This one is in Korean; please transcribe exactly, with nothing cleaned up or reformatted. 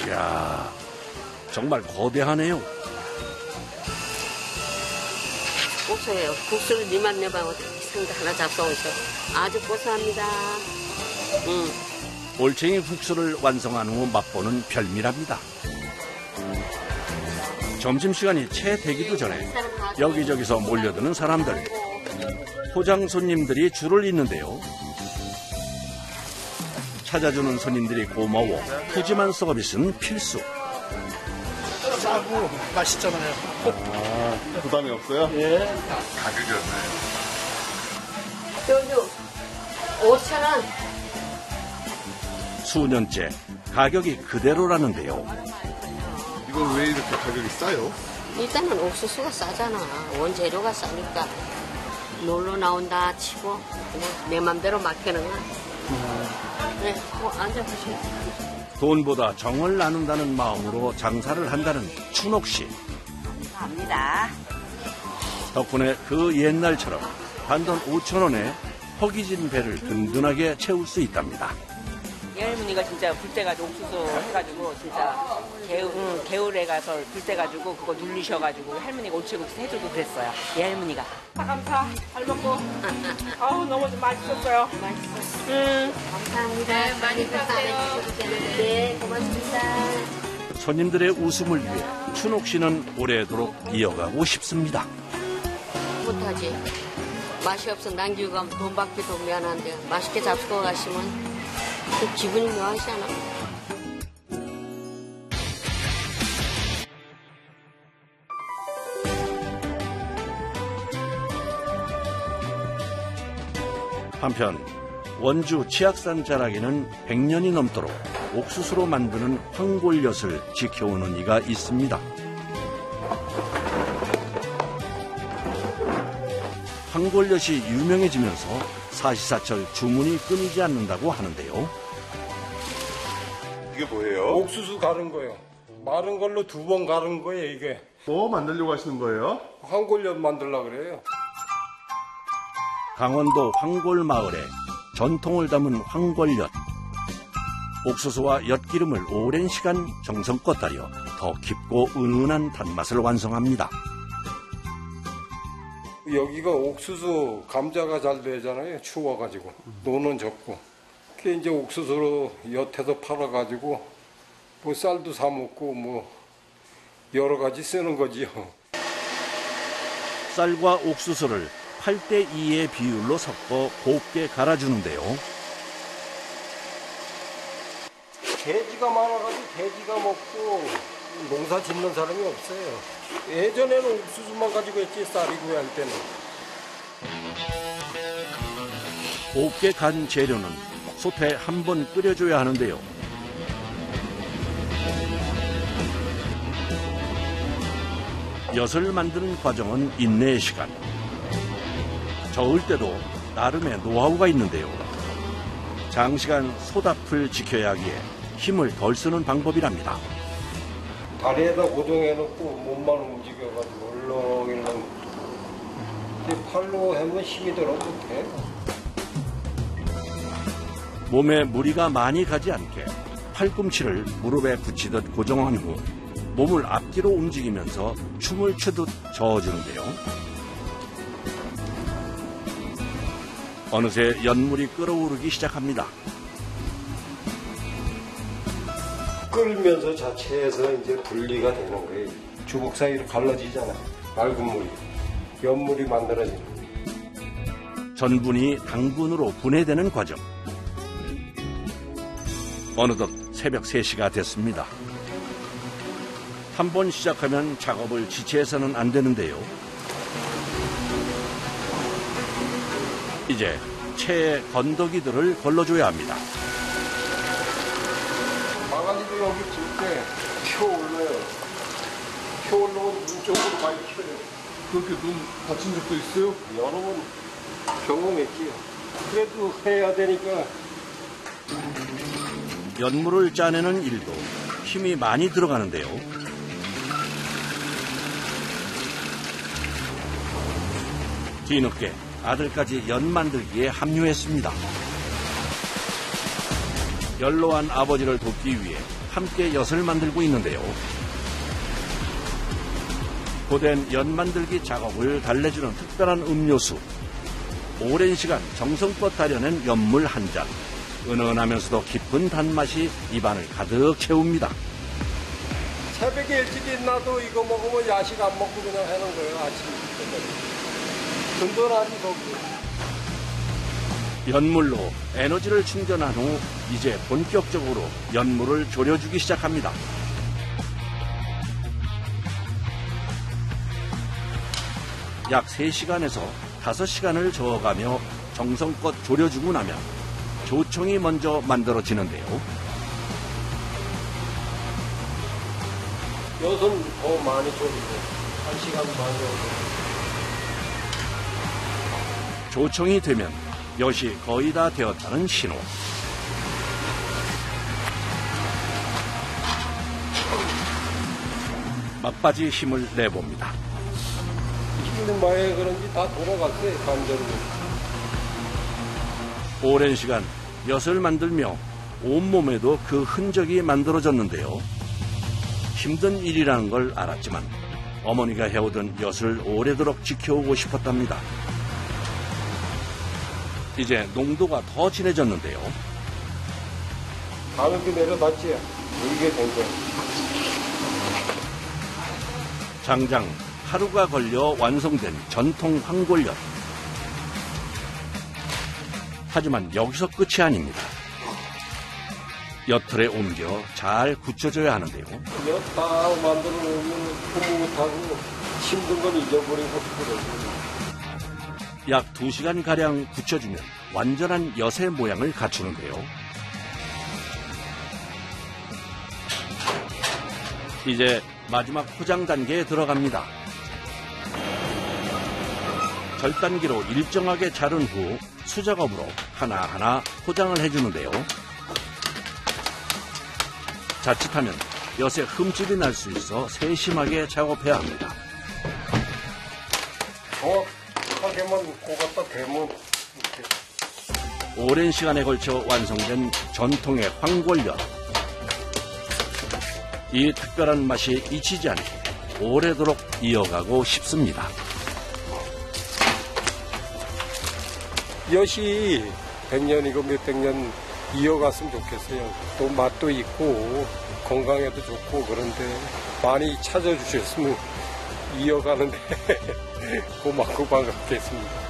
이야, 정말 거대하네요. 고소해요. 국수를 니만 내봐 생각 하나 잡숴오셔. 아주 고소합니다. 음. 올챙이 국수를 완성한 후 맛보는 별미랍니다. 점심시간이 채 되기도 전에 여기저기서 몰려드는 사람들. 포장 손님들이 줄을 잇는데요. 찾아주는 손님들이 고마워 푸짐한 서비스는 필수. 싸고 맛있잖아요. 아, 부담이 없어요? 예. 가격이 얼마예요? 여기 오천 원. 수년째 가격이 그대로라는데요. 이건 왜 이렇게 가격이 싸요? 일단은 옥수수가 싸잖아. 원재료가 싸니까 놀러 나온다 치고 그냥 내 맘대로 맡기는 거야. 네, 뭐 앉아보세요. 돈보다 정을 나눈다는 마음으로 장사를 한다는 춘옥 씨. 감사합니다. 덕분에 그 옛날처럼 단돈 오천 원에 허기진 배를 든든하게 채울 수 있답니다. 이 할머니가 진짜 불때가지고 옥수수 해가지고 진짜 개울, 응, 개울에 가서 불때가지고 그거 눌리셔가지고 할머니가 오칠국수 해주고 그랬어요. 이 할머니가. 감사, 잘 먹고. 아우 너무 좀 맛있었어요. 맛있어. 응. 감사합니다. 네, 많이 감사해주셔서 네, 고맙습니다. 손님들의 웃음을 위해 춘옥 씨는 오래도록 이어가고 싶습니다. 못하지. 맛이 없어 남기고 가면 돈 받기도 미안한데 맛있게 잡수고 가시면 그 기분이 묘하지 않아? 한편 원주 치악산 자락에는 백 년이 넘도록 옥수수로 만드는 황골엿을 지켜오는 이가 있습니다. 황골엿이 유명해지면서 사시사철 주문이 끊이지 않는다고 하는데요. 이게 뭐예요? 옥수수 가른 거예요. 마른 걸로 두 번 가른 거예요, 이게. 뭐 만들려고 하시는 거예요? 황골엿 만들려고 그래요. 강원도 황골마을에 전통을 담은 황골엿. 옥수수와 엿기름을 오랜 시간 정성껏 달여 더 깊고 은은한 단맛을 완성합니다. 여기가 옥수수 감자가 잘 되잖아요. 추워가지고 노는 적고. 그게 이제 옥수수로 엿해서 팔아가지고 뭐 쌀도 사 먹고 뭐 여러 가지 쓰는 거지요. 쌀과 옥수수를 팔 대 이의 비율로 섞어 곱게 갈아주는데요. 돼지가 많아가지고 돼지가 먹고 농사 짓는 사람이 없어요. 예전에는 옥수수만 가지고 했지 쌀이 구할 때는. 곱게 간 재료는 솥에 한 번 끓여줘야 하는데요. 엿을 만드는 과정은 인내의 시간. 저을 때도 나름의 노하우가 있는데요. 장시간 솥앞을 지켜야 하기에 힘을 덜 쓰는 방법이랍니다. 다리에다 고정해놓고 몸만 움직여가지고 얼렁얼렁. 근데 팔로 하면 힘이 들어 못해. 몸에 무리가 많이 가지 않게 팔꿈치를 무릎에 붙이듯 고정한 후 몸을 앞뒤로 움직이면서 춤을 추듯 저어주는데요. 어느새 연물이 끓어오르기 시작합니다. 끓으면서 자체에서 이제 분리가 되는 거예요. 주걱 사이로 갈라지잖아요. 맑은 물이. 연물이 만들어지는 거예요. 전분이 당분으로 분해되는 과정. 어느덧 새벽 세 시가 됐습니다. 한 번 시작하면 작업을 지체해서는 안 되는데요. 이제 채의 건더기들을 걸러줘야 합니다. 망아지도 여기 질 때 튀어 올라요. 튀어 올라오면 눈 쪽으로 많이 튀어요. 그렇게 눈 다친 적도 있어요? 여러 번 경험했지요. 그래도 해야 되니까. 연물을 짜내는 일도 힘이 많이 들어가는데요. 뒤늦게 아들까지 연 만들기에 합류했습니다. 연로한 아버지를 돕기 위해 함께 엿을 만들고 있는데요. 고된 엿 만들기 작업을 달래주는 특별한 음료수. 오랜 시간 정성껏 달여낸 엿물 한 잔. 은은하면서도 깊은 단맛이 입안을 가득 채웁니다. 새벽에 일찍 일어나도 이거 먹으면 야식 안 먹고 그냥 하는 거예요. 아침 든든하지 거기. 엿물로 에너지를 충전한 후 이제 본격적으로 엿물을 졸여주기 시작합니다. 약 세 시간에서 다섯 시간을 저어가며 정성껏 졸여주고 나면 조청이 먼저 만들어지는데요. 엿은 더 많이 졸이고 한 시간 반 정도. 조청이 되면 엿이 거의 다 되었다는 신호. 막바지 힘을 내봅니다. 힘든 바에 그런지 다 돌아갔어요, 반대로. 오랜 시간 엿을 만들며 온몸에도 그 흔적이 만들어졌는데요. 힘든 일이라는 걸 알았지만 어머니가 해오던 엿을 오래도록 지켜오고 싶었답니다. 이제 농도가 더 진해졌는데요. 가늘게 내려놨지. 이게 된 거야. 장장 하루가 걸려 완성된 전통 황골엿. 하지만 여기서 끝이 아닙니다. 엿틀에 옮겨 잘 굳혀줘야 하는데요. 엿 다 만들어 놓으면 흐뭇하고 힘든 건 잊어버리고 그러고. 약 두 시간가량 굳혀주면 완전한 엿의 모양을 갖추는데요. 이제 마지막 포장 단계에 들어갑니다. 절단기로 일정하게 자른 후 수작업으로 하나하나 포장을 해주는데요. 자칫하면 엿에 흠집이 날 수 있어 세심하게 작업해야 합니다. 정확하게만 고갔다 대면 이렇게. 오랜 시간에 걸쳐 완성된 전통의 황골엿. 이 특별한 맛이 잊히지 않게 오래도록 이어가고 싶습니다. 엿이 백 년이고 몇백 년 이어갔으면 좋겠어요. 또 맛도 있고 건강에도 좋고 그런데 많이 찾아주셨으면 이어가는데 고맙고 반갑겠습니다.